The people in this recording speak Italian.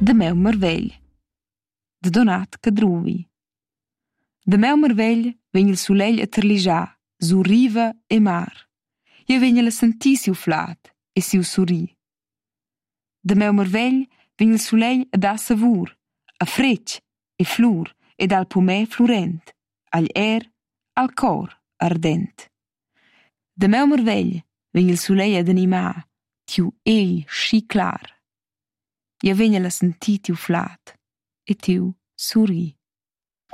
De meu marvegl, de Donat Cadruvi. De meu marvegl vegn il sulegl a terligià, su riva e mar. Io vegn la sentir siu flat e siu sorri. De meu marvegl vegn il sulegl a dar savur, a frecc e flur ed al pumè florent, agl al cor ardent. De meu marvegl vegn il sulegl ad animar, tiu schi clar. Io vegn la sentir tiu flat e tiu sorri.